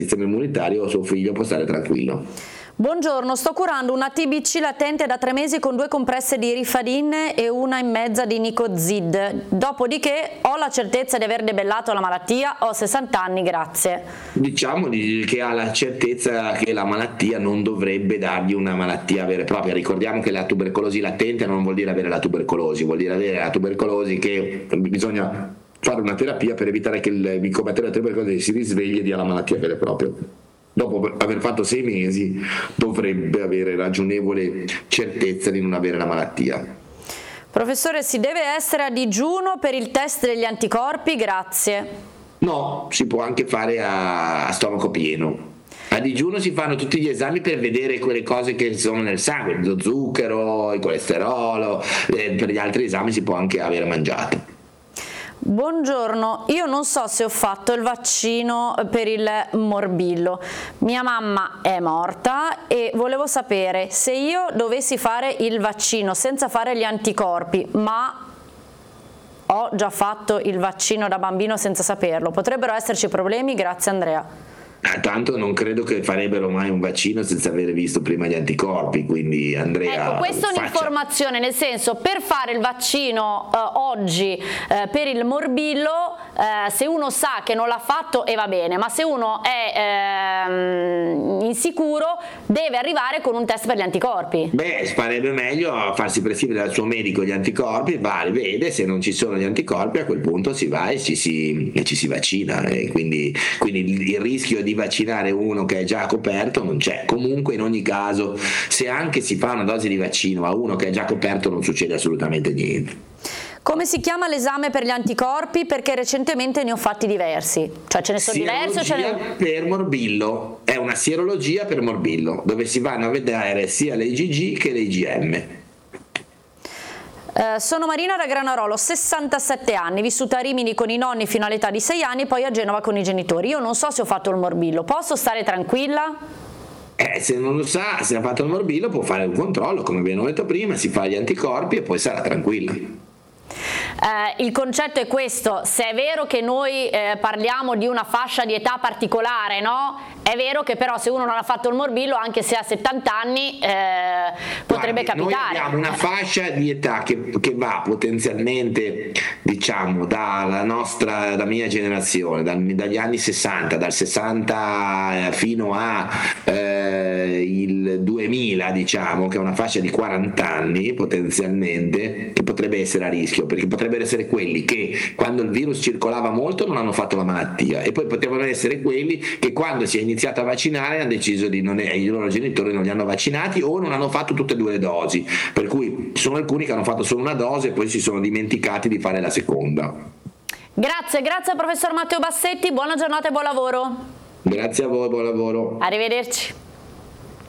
sistema immunitario, suo figlio può stare tranquillo. Buongiorno, sto curando una TBC latente da 3 mesi con 2 compresse di Rifadin e 1,5 di Nicozid. Dopodiché ho la certezza di aver debellato la malattia, ho 60 anni, grazie. Diciamo che ha la certezza che la malattia non dovrebbe dargli una malattia vera e propria. Ricordiamo che la tubercolosi latente non vuol dire avere la tubercolosi, vuol dire avere la tubercolosi che bisogna fare una terapia per evitare che il micobatterio della tubercolosi si risvegli e dia la malattia vera e propria. Dopo aver fatto 6 mesi dovrebbe avere ragionevole certezza di non avere la malattia. Professore, si deve essere a digiuno per il test degli anticorpi? Grazie. No, si può anche fare a stomaco pieno. A digiuno si fanno tutti gli esami per vedere quelle cose che sono nel sangue, lo zucchero, il colesterolo, per gli altri esami si può anche aver mangiato. Buongiorno, io non so se ho fatto il vaccino per il morbillo, mia mamma è morta e volevo sapere se io dovessi fare il vaccino senza fare gli anticorpi, ma ho già fatto il vaccino da bambino senza saperlo, potrebbero esserci problemi? Grazie Andrea. Tanto non credo che farebbero mai un vaccino senza aver visto prima gli anticorpi, quindi Andrea, ecco, questa è un'informazione, nel senso, per fare il vaccino oggi per il morbillo, se uno sa che non l'ha fatto e va bene, ma se uno è insicuro deve arrivare con un test per gli anticorpi. Beh, farebbe meglio farsi prescrivere dal suo medico gli anticorpi, va, li vede, se non ci sono gli anticorpi a quel punto si va e ci si vaccina, e quindi il rischio di vaccinare uno che è già coperto non c'è. Comunque in ogni caso, se anche si fa una dose di vaccino a uno che è già coperto non succede assolutamente niente. Come si chiama l'esame per gli anticorpi? Perché recentemente ne ho fatti diversi, cioè ce ne sono diversi. Per morbillo, è una sierologia per morbillo dove si vanno a vedere sia le IgG che le IgM. Sono Marina da Granarolo, 67 anni, vissuta a Rimini con i nonni fino all'età di 6 anni, poi a Genova con i genitori. Io non so se ho fatto il morbillo, posso stare tranquilla? Se non lo sa, se ha fatto il morbillo può fare un controllo, come abbiamo detto prima, si fa gli anticorpi e poi sarà tranquilla. Il concetto è questo: se è vero che noi parliamo di una fascia di età particolare, no? È vero che però se uno non ha fatto il morbillo, anche se ha 70 anni, potrebbe capitare. Noi abbiamo una fascia di età che va potenzialmente, diciamo, da mia generazione, dagli anni 60, dal 60 fino a il 2000, diciamo, che è una fascia di 40 anni potenzialmente, che potrebbe essere a rischio, perché potrebbero essere quelli che quando il virus circolava molto non hanno fatto la malattia, e poi potevano essere quelli che quando si è iniziato a vaccinare hanno deciso i loro genitori non li hanno vaccinati o non hanno fatto tutte e 2 le dosi, per cui ci sono alcuni che hanno fatto solo una dose e poi si sono dimenticati di fare la seconda. Grazie professor Matteo Bassetti, buona giornata e buon lavoro. Grazie a voi, buon lavoro. Arrivederci.